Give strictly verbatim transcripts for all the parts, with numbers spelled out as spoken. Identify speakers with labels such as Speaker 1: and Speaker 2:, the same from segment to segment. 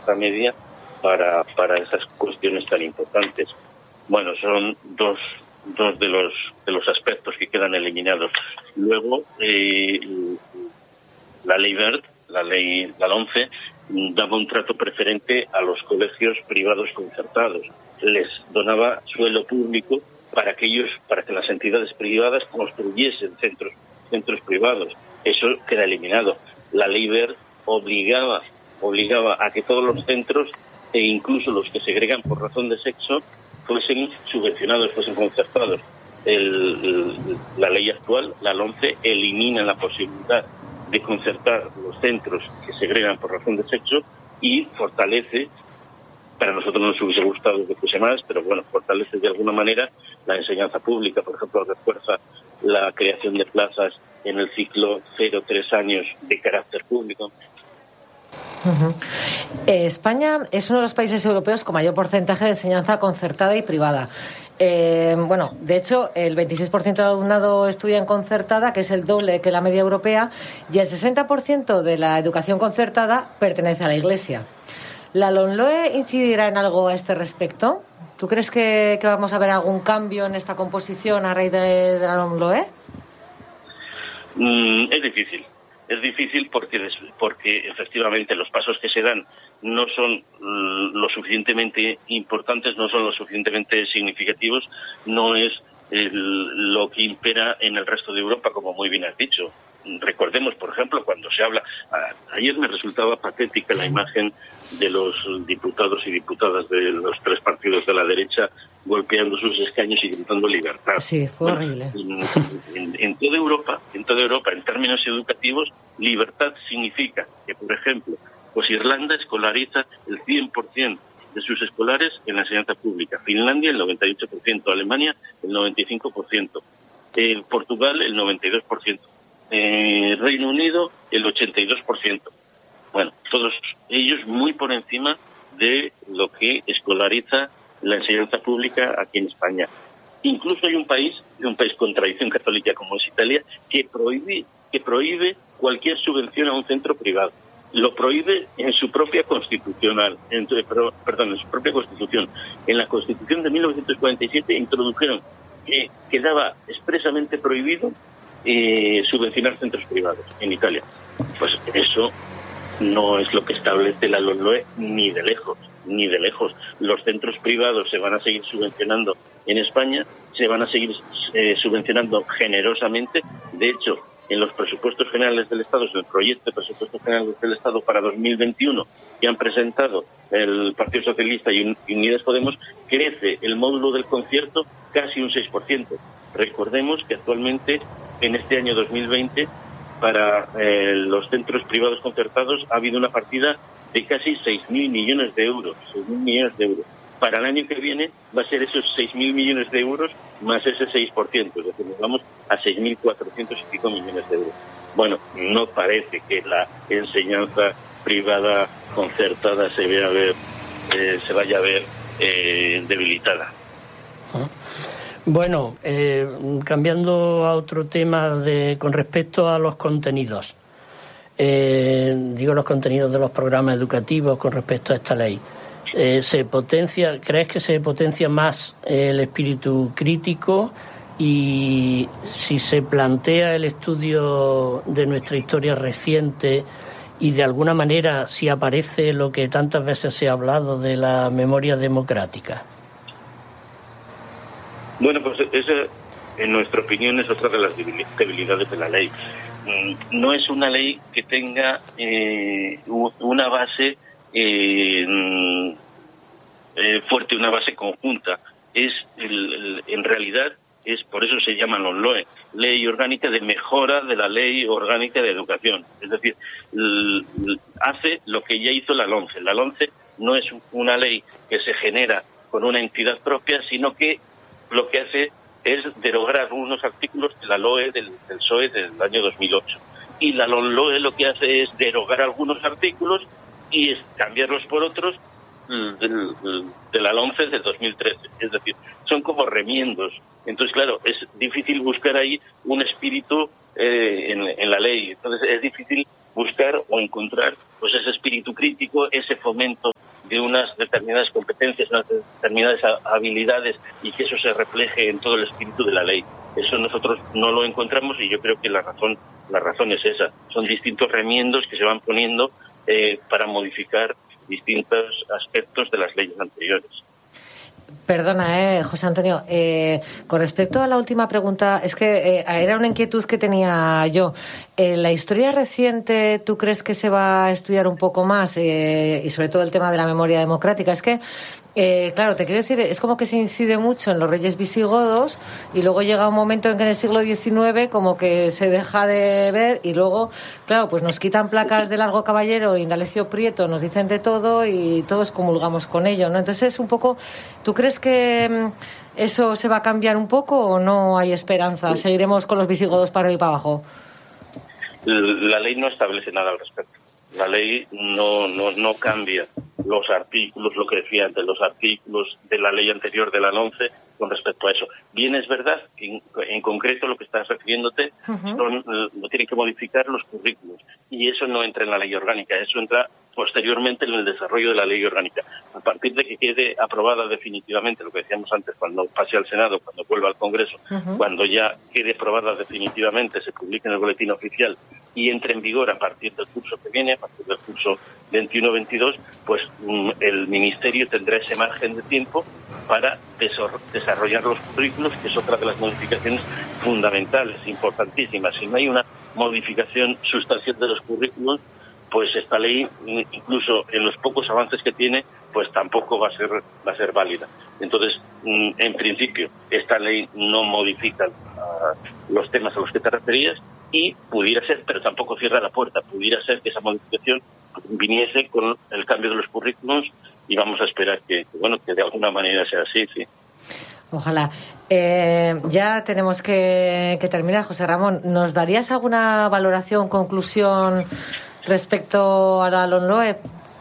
Speaker 1: enseñanza media para, para esas cuestiones tan importantes. Bueno, son dos, dos de los de los aspectos que quedan eliminados. Luego, eh, la ley Wert, la ley, la LOMCE, daba un trato preferente a los colegios privados concertados. Les donaba suelo público para que ellos, para que las entidades privadas construyesen centros, centros privados. Eso queda eliminado. La ley Wert obligaba, obligaba a que todos los centros, e incluso los que segregan por razón de sexo, fuesen subvencionados, fuesen concertados. El, el, la ley actual, la LOMCE, elimina la posibilidad de concertar los centros que segregan por razón de sexo y fortalece, para nosotros nos hubiese gustado que fuese más, pero bueno, fortalece de alguna manera la enseñanza pública. Por ejemplo, refuerza la creación de plazas en el ciclo cero tres años de carácter público.
Speaker 2: Uh-huh. Eh, España es uno de los países europeos con mayor porcentaje de enseñanza concertada y privada. Eh, bueno, de hecho, el veintiséis por ciento del alumnado estudia en concertada, que es el doble que la media europea, y el sesenta por ciento de la educación concertada pertenece a la Iglesia. ¿La LOMLOE incidirá en algo a este respecto? ¿Tú crees que, que vamos a ver algún cambio en esta composición a raíz de, de la LOMLOE?
Speaker 1: Mm, es difícil. Es difícil porque, porque efectivamente los pasos que se dan no son lo suficientemente importantes, no son lo suficientemente significativos, no es el, lo que impera en el resto de Europa, como muy bien has dicho. Recordemos, por ejemplo, cuando se habla... A, ayer me resultaba patética la imagen de los diputados y diputadas de los tres partidos de la derecha golpeando sus escaños y gritando libertad.
Speaker 2: Sí, fue bueno, horrible.
Speaker 1: En, en, en toda Europa, en toda Europa, en términos educativos, libertad significa que, por ejemplo, pues Irlanda escolariza el cien por ciento de sus escolares en la enseñanza pública, Finlandia el noventa y ocho por ciento, Alemania el noventa y cinco por ciento, eh, Portugal el noventa y dos por ciento, eh, Reino Unido el ochenta y dos por ciento. Bueno, todos ellos muy por encima de lo que escolariza la enseñanza pública aquí en España. Incluso hay un país, un país con tradición católica como es Italia, que prohíbe, que prohíbe cualquier subvención a un centro privado. Lo prohíbe en su propia constitucional, en, perdón, en su propia constitución. En la Constitución de mil novecientos cuarenta y siete introdujeron que quedaba expresamente prohibido eh, subvencionar centros privados en Italia. Pues eso no es lo que establece la LOMLOE ni de lejos, ni de lejos. Los centros privados se van a seguir subvencionando en España, se van a seguir eh, subvencionando generosamente. De hecho, en los presupuestos generales del Estado, en el proyecto de presupuestos generales del Estado para dos mil veintiuno que han presentado el Partido Socialista y Unidas Podemos, crece el módulo del concierto casi un seis por ciento. Recordemos que actualmente, en este año dos mil veinte, para eh, los centros privados concertados ha habido una partida de casi seis mil millones de euros. seis mil millones de euros. Para el año que viene va a ser esos seis mil millones de euros más ese seis por ciento, es decir, nos vamos a seis mil cuatrocientos y pico millones de euros. Bueno, no parece que la enseñanza privada concertada se vaya a ver, eh, se vaya a ver eh, debilitada.
Speaker 3: Bueno, eh, cambiando a otro tema de, con respecto a los contenidos, eh, digo los contenidos de los programas educativos con respecto a esta ley. Eh, ¿se potencia, crees que se potencia más el espíritu crítico? Y si se plantea el estudio de nuestra historia reciente y de alguna manera si aparece lo que tantas veces se ha hablado de la memoria democrática.
Speaker 1: Bueno, pues esa, en nuestra opinión, es otra de las debilidades de la ley. No es una ley que tenga eh, una base eh, eh, fuerte, una base conjunta. Es el, el, en realidad es por eso se llama LOMLOE, Ley Orgánica de Mejora de la Ley Orgánica de Educación. Es decir, l, l, hace lo que ya hizo la LOMCE. La LOMCE no es una ley que se genera con una entidad propia, sino que lo que hace es derogar algunos artículos de la LOE del, del P S O E del año dos mil ocho. Y la LOMLOE lo que hace es derogar algunos artículos y es cambiarlos por otros de, de la LOMCE del dos mil trece. Es decir, son como remiendos. Entonces, claro, es difícil buscar ahí un espíritu eh, en, en la ley. Entonces, es difícil buscar o encontrar pues ese espíritu crítico, ese fomento de unas determinadas competencias, unas determinadas habilidades, y que eso se refleje en todo el espíritu de la ley. Eso nosotros no lo encontramos, y yo creo que la razón la razón es esa. Son distintos remiendos que se van poniendo eh, para modificar distintos aspectos de las leyes anteriores.
Speaker 2: Perdona, eh, José Antonio, eh, con respecto a la última pregunta, es que eh, era una inquietud que tenía yo. ¿En la historia reciente tú crees que se va a estudiar un poco más, eh, y sobre todo el tema de la memoria democrática? Es que, eh, claro, te quiero decir, es como que se incide mucho en los reyes visigodos y luego llega un momento en que en el siglo diecinueve como que se deja de ver, y luego, claro, pues nos quitan placas de Largo Caballero, Indalecio Prieto, nos dicen de todo y todos comulgamos con ello, ¿no? Entonces es un poco, ¿tú crees que eso se va a cambiar un poco o no hay esperanza? ¿Seguiremos con los visigodos para arriba y para abajo?
Speaker 1: La ley no establece nada al respecto. La ley no, no, no cambia los artículos, lo que decía antes, los artículos de la ley anterior de la LOMCE con respecto a eso. Bien, es verdad que en, en concreto lo que estás refiriéndote, uh-huh. son, lo tienen que modificar los currículos, y eso no entra en la ley orgánica, eso entra posteriormente en el desarrollo de la ley orgánica. A partir de que quede aprobada definitivamente, lo que decíamos antes, cuando pase al Senado, cuando vuelva al Congreso, uh-huh. cuando ya quede aprobada definitivamente, se publique en el Boletín Oficial y entre en vigor a partir del curso que viene, a partir del curso veintiuno veintidós, pues um, el Ministerio tendrá ese margen de tiempo para desarrollar los currículos, que es otra de las modificaciones fundamentales, importantísimas. Si no hay una modificación sustancial de los currículos, pues esta ley, incluso en los pocos avances que tiene, pues tampoco va a ser va a ser válida. Entonces, en principio, esta ley no modifica uh, los temas a los que te referías, y pudiera ser, pero tampoco cierra la puerta, pudiera ser que esa modificación viniese con el cambio de los currículos, y vamos a esperar que, bueno, que de alguna manera sea así, sí.
Speaker 2: Ojalá. Eh, ya tenemos que, que terminar, José Ramón. ¿Nos darías alguna valoración, conclusión respecto a la LOMLOE?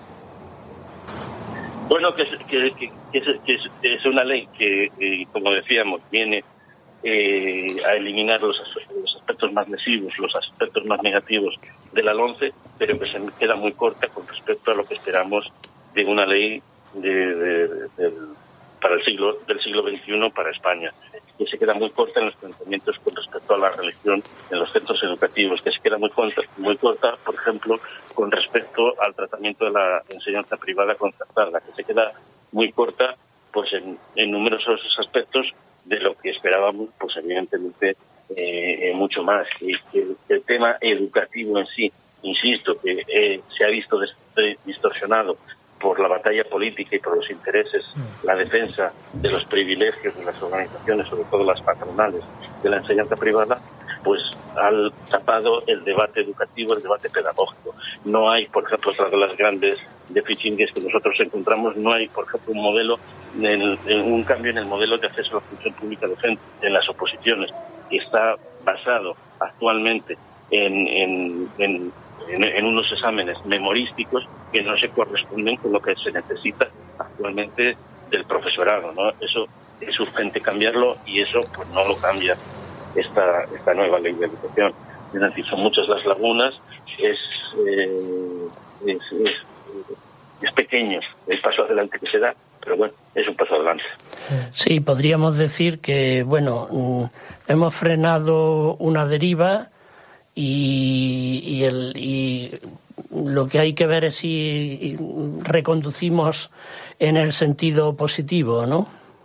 Speaker 1: Bueno, que, que, que, que, es, que es, es una ley que, eh, como decíamos, viene eh, a eliminar los, los aspectos más lesivos, los aspectos más negativos de la LOMCE, pero que se queda muy corta con respecto a lo que esperamos de una ley de, de, de, de, para el siglo del siglo veintiuno para España, que se queda muy corta en los planteamientos con respecto a la religión en los centros educativos, que se queda muy corta, muy corta, por ejemplo, con respecto al tratamiento de la enseñanza privada concertada, que se queda muy corta, pues en, en numerosos aspectos de lo que esperábamos, pues evidentemente eh, mucho más. Y que el tema educativo en sí, insisto, que eh, se ha visto distorsionado por la batalla política y por los intereses, la defensa de los privilegios de las organizaciones, sobre todo las patronales de la enseñanza privada, pues ha tapado el debate educativo, el debate pedagógico. No hay, por ejemplo, otra de las grandes deficiencias que nosotros encontramos, no hay, por ejemplo, un modelo, en, en un cambio en el modelo de acceso a la función pública docente en las oposiciones, que está basado actualmente en, en, en En, en unos exámenes memorísticos que no se corresponden con lo que se necesita actualmente del profesorado, ¿no? Eso es urgente cambiarlo, y eso pues no lo cambia esta esta nueva ley de educación. Es decir, son muchas las lagunas, es eh, es, es, es pequeño el paso adelante que se da, pero bueno, es un paso adelante.
Speaker 3: Sí, podríamos decir que, bueno, hemos frenado una deriva. Y, y, el, y lo que hay que ver es si reconducimos en el sentido positivo, ¿no?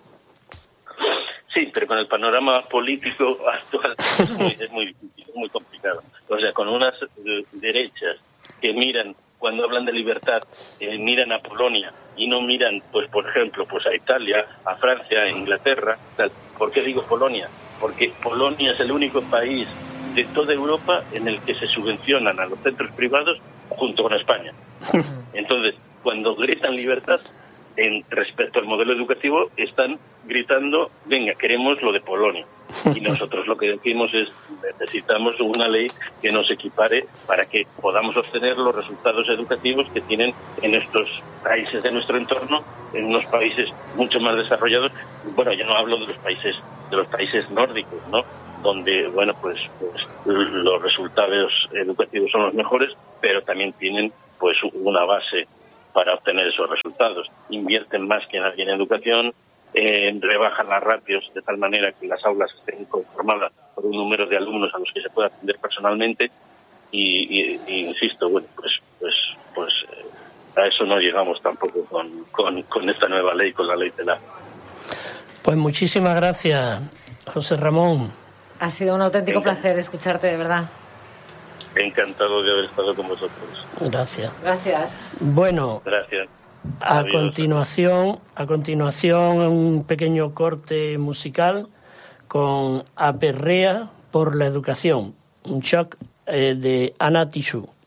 Speaker 1: Sí, pero con el panorama político actual es muy, es muy difícil, es muy complicado. O sea, con unas eh, derechas que miran, cuando hablan de libertad, eh, miran a Polonia y no miran, pues por ejemplo, pues a Italia, a Francia, a Inglaterra, tal. ¿Por qué digo Polonia? Porque Polonia es el único país de toda Europa en el que se subvencionan a los centros privados junto con España. Entonces, cuando gritan libertad en respecto al modelo educativo, están gritando, venga, queremos lo de Polonia. Y nosotros lo que decimos es, necesitamos una ley que nos equipare para que podamos obtener los resultados educativos que tienen en estos países de nuestro entorno, en unos países mucho más desarrollados. Bueno, yo no hablo de los países de los países nórdicos, ¿no?, donde, bueno, pues, pues los resultados educativos son los mejores, pero también tienen pues una base para obtener esos resultados. Invierten más que nadie en educación, eh, rebajan las ratios de tal manera que las aulas estén conformadas por un número de alumnos a los que se pueda atender personalmente y, y, y insisto, bueno, pues pues pues eh, a eso no llegamos tampoco con, con, con esta nueva ley, con la ley CELA.
Speaker 3: Pues muchísimas gracias, José Ramón.
Speaker 2: Ha sido un auténtico
Speaker 1: Encantado.
Speaker 2: placer escucharte, de verdad.
Speaker 1: Encantado de haber estado con vosotros.
Speaker 3: Gracias.
Speaker 2: Gracias.
Speaker 3: Bueno,
Speaker 1: Gracias.
Speaker 3: a
Speaker 1: Adiós.
Speaker 3: continuación, a continuación un pequeño corte musical con Aperrea por la educación, un shock eh, de Ana Tijoux.